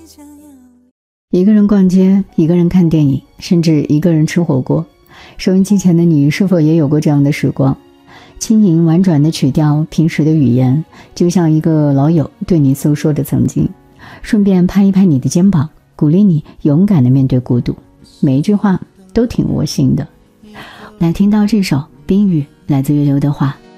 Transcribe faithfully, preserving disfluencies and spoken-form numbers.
一个人逛街，一个人看电影，甚至一个人吃火锅。收音机前的你是否也有过这样的时光？轻盈婉转的曲调，平时的语言，就像一个老友对你诉说的曾经，顺便拍一拍你的肩膀，鼓励你勇敢地面对孤独。每一句话都挺窝心的。来听到这首冰雨，来自于刘德华。